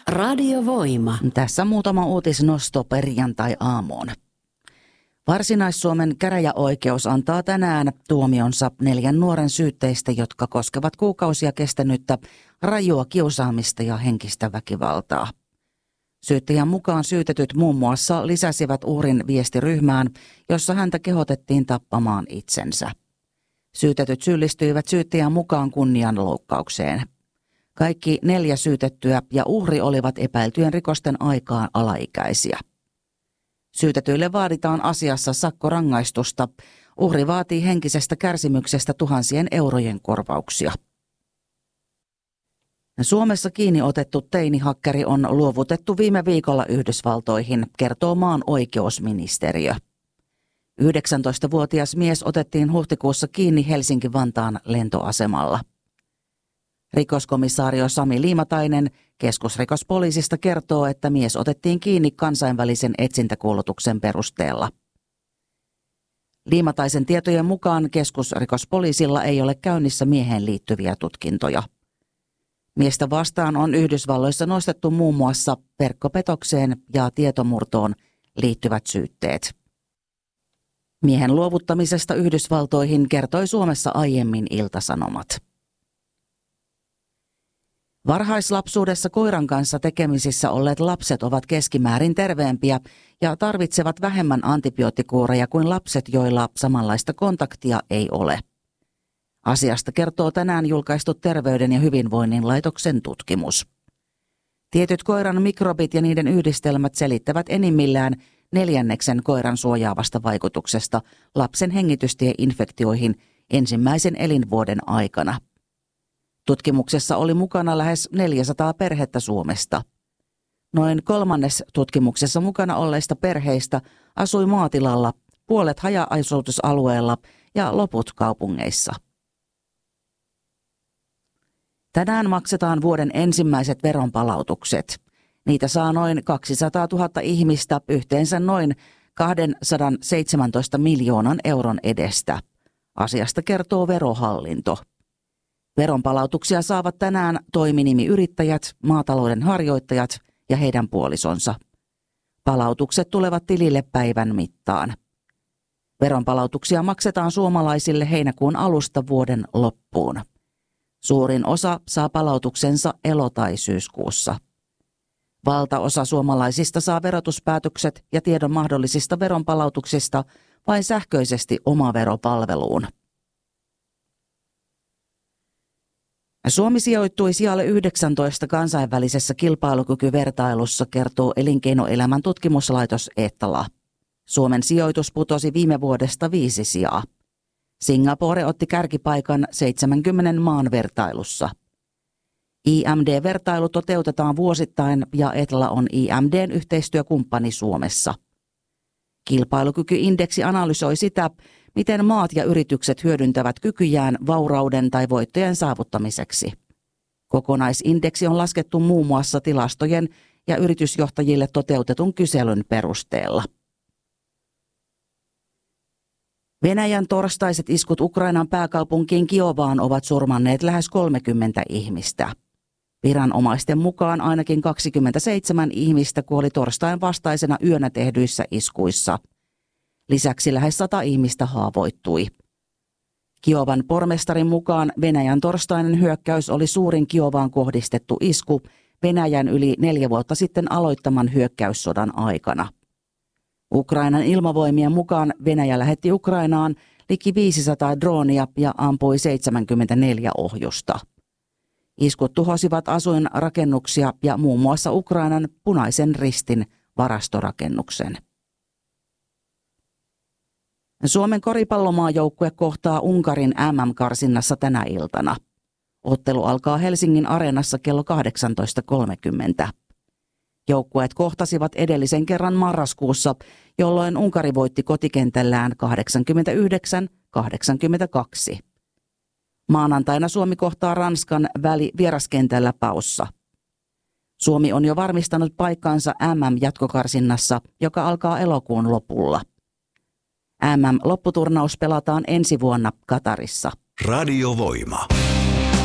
Radiovoima. Tässä muutama uutisnosto perjantai-aamuun. Varsinais-Suomen käräjäoikeus antaa tänään tuomionsa 4 nuoren syytteistä, jotka koskevat kuukausia kestänyttä rajua kiusaamista ja henkistä väkivaltaa. Syyttäjän mukaan syytetyt muun muassa lisäsivät uhrin viestiryhmään, jossa häntä kehotettiin tappamaan itsensä. Syytetyt syyllistyivät syyttäjän mukaan kunnianloukkaukseen. Kaikki 4 syytettyä ja uhri olivat epäiltyjen rikosten aikaan alaikäisiä. Syytetyille vaaditaan asiassa sakkorangaistusta. Uhri vaatii henkisestä kärsimyksestä tuhansien eurojen korvauksia. Suomessa kiinni otettu teinihakkeri on luovutettu viime viikolla Yhdysvaltoihin, kertoo maan oikeusministeriö. 19-vuotias mies otettiin huhtikuussa kiinni Helsinki-Vantaan lentoasemalla. Rikoskomissaario Sami Liimatainen keskusrikospoliisista kertoo, että mies otettiin kiinni kansainvälisen etsintäkuulutuksen perusteella. Liimataisen tietojen mukaan keskusrikospoliisilla ei ole käynnissä mieheen liittyviä tutkintoja. Miestä vastaan on Yhdysvalloissa nostettu muun muassa verkkopetokseen ja tietomurtoon liittyvät syytteet. Miehen luovuttamisesta Yhdysvaltoihin kertoi Suomessa aiemmin Ilta-Sanomat. Varhaislapsuudessa koiran kanssa tekemisissä olleet lapset ovat keskimäärin terveempiä ja tarvitsevat vähemmän antibioottikuureja kuin lapset, joilla samanlaista kontaktia ei ole. Asiasta kertoo tänään julkaistu Terveyden ja hyvinvoinnin laitoksen tutkimus. Tietyt koiran mikrobit ja niiden yhdistelmät selittävät enimmillään 1/4 koiran suojaavasta vaikutuksesta lapsen hengitystieinfektioihin ensimmäisen elinvuoden aikana. Tutkimuksessa oli mukana lähes 400 perhettä Suomesta. Noin 1/3 tutkimuksessa mukana olleista perheistä asui maatilalla, puolet haja-asutusalueella ja loput kaupungeissa. Tänään maksetaan vuoden ensimmäiset veronpalautukset. Niitä saa noin 200 000 ihmistä yhteensä noin 217 miljoonan euron edestä. Asiasta kertoo Verohallinto. Veronpalautuksia saavat tänään toiminimiyrittäjät, maatalouden harjoittajat ja heidän puolisonsa. Palautukset tulevat tilille päivän mittaan. Veronpalautuksia maksetaan suomalaisille heinäkuun alusta vuoden loppuun. Suurin osa saa palautuksensa elo- tai syyskuussa. Valtaosa suomalaisista saa verotuspäätökset ja tiedon mahdollisista veronpalautuksista vain sähköisesti omaveropalveluun. Suomi sijoittui sijalle 19 kansainvälisessä kilpailukykyvertailussa, kertoo elinkeinoelämän tutkimuslaitos Etla. Suomen sijoitus putosi viime vuodesta 5 sijaa. Singapore otti kärkipaikan 70 maan vertailussa. IMD-vertailu toteutetaan vuosittain ja Etla on IMD:n yhteistyökumppani Suomessa. Kilpailukykyindeksi analysoi sitä, miten maat ja yritykset hyödyntävät kykyjään vaurauden tai voittojen saavuttamiseksi. Kokonaisindeksi on laskettu muun muassa tilastojen ja yritysjohtajille toteutetun kyselyn perusteella. Venäjän torstaiset iskut Ukrainan pääkaupunkiin Kiovaan ovat surmanneet lähes 30 ihmistä. Viranomaisten mukaan ainakin 27 ihmistä kuoli torstain vastaisena yönä tehdyissä iskuissa. Lisäksi lähes 100 ihmistä haavoittui. Kiovan pormestarin mukaan Venäjän torstainen hyökkäys oli suurin Kiovaan kohdistettu isku Venäjän yli 4 vuotta sitten aloittaman hyökkäyssodan aikana. Ukrainan ilmavoimien mukaan Venäjä lähetti Ukrainaan liki 500 droonia ja ampui 74 ohjusta. Iskut tuhosivat asuinrakennuksia ja muun muassa Ukrainan Punaisen Ristin varastorakennuksen. Suomen koripallomaajoukkue kohtaa Unkarin MM-karsinnassa tänä iltana. Ottelu alkaa Helsingin Areenassa kello 18.30. Joukkueet kohtasivat edellisen kerran marraskuussa, jolloin Unkari voitti kotikentällään 89-82. Maanantaina Suomi kohtaa Ranskan vieraskentällä Paussa. Suomi on jo varmistanut paikkansa MM-jatkokarsinnassa, joka alkaa elokuun lopulla. MM-lopputurnaus pelataan ensi vuonna Katarissa. Radiovoima.